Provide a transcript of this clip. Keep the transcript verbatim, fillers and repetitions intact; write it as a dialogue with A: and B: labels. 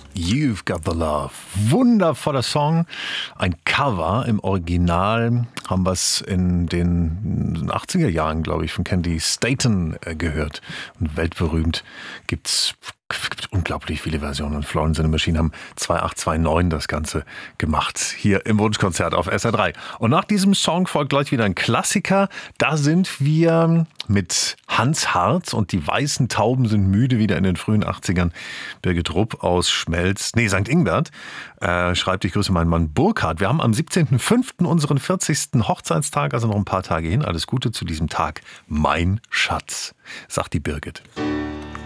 A: You've Got the Love. Wundervoller Song. Ein Cover. Im Original haben wir es in den achtziger Jahren, glaube ich, von Candy Staton gehört. Und weltberühmt gibt's Es gibt unglaublich viele Versionen. Florence and the Machine haben achtundzwanzig neun das Ganze gemacht. Hier im Wunschkonzert auf S R drei. Und nach diesem Song folgt gleich wieder ein Klassiker. Da sind wir mit Hans Hartz und die weißen Tauben sind müde, wieder in den frühen achtzigern. Birgit Rupp aus Schmelz, nee, Sankt Ingbert, äh, schreibt, ich grüße meinen Mann Burkhard. Wir haben am siebzehnten fünften unseren vierzigsten Hochzeitstag, also noch ein paar Tage hin. Alles Gute zu diesem Tag. Mein Schatz, sagt die Birgit.